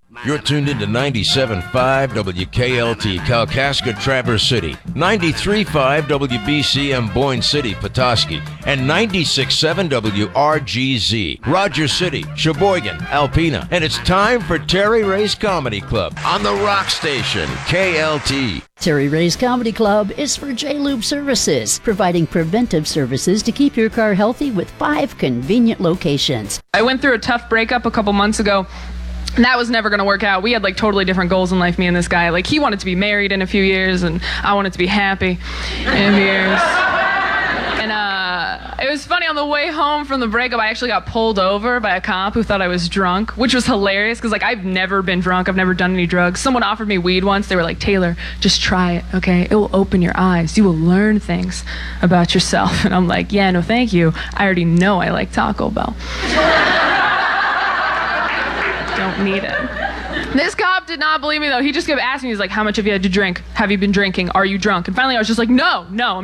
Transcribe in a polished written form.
You're tuned into 97.5 WKLT, Kalkaska, Traverse City, 93.5 WBCM, Boyne City, Petoskey, and 96.7 WRGZ, Rogers City, Sheboygan, Alpena. And it's time for Terry Ray's Comedy Club on the Rock Station, KLT. Terry Ray's Comedy Club is for J-Lube Services, providing preventive services to keep your car healthy with 5 convenient locations. I went through a tough breakup a couple months ago. And that was never going to work out. We had like totally different goals in life, me and this guy. Like he wanted to be married in a few years and I wanted to be happy in a few years. And it was funny, on the way home from the breakup, I actually got pulled over by a cop who thought I was drunk, which was hilarious because like I've never been drunk. I've never done any drugs. Someone offered me weed once. They were like, Taylor, just try it, okay? It will open your eyes. You will learn things about yourself. And I'm like, yeah, no, thank you. I already know I like Taco Bell. Don't need it. This cop did not believe me though. He just kept asking me, he's like, how much have you had to drink? Have you been drinking? Are you drunk? And finally I was just like, no, I'm